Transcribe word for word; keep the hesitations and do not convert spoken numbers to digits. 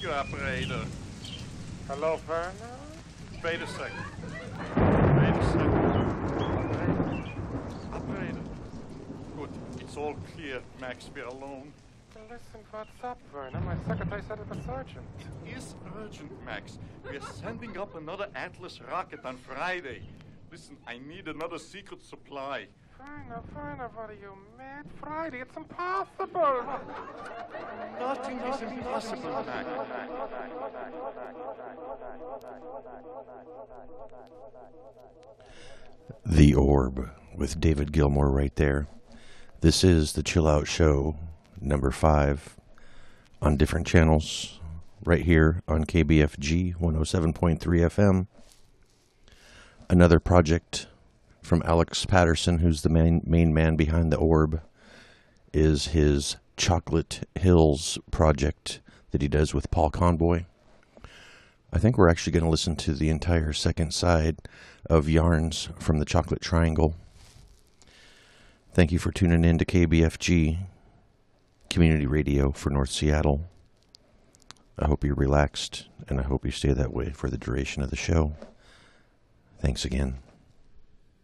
your operator. Hello, Werner? Wait a second. Wait a second. Operator. Operator. Good. It's all clear, Max. We're alone. Listen, what's up, Werner? My secretary said it was urgent. It is urgent, Max. We're sending up another Atlas rocket on Friday. Listen, I need another secret supply. Werner, Werner, what are you, mad? Friday, it's impossible. Nothing is impossible, Max. The Orb with David Gilmour right there. This is the Chill Out Show, number five, on different channels, right here on K B F G one oh seven point three F M. Another project from Alex Patterson, who's the main, main man behind The Orb, is his Chocolate Hills project that he does with Paul Conboy. I think we're actually going to listen to the entire second side of Yarns from the Chocolate Triangle. Thank you for tuning in to K B F G, Community Radio for North Seattle. I hope you're relaxed, and I hope you stay that way for the duration of the show. Thanks again.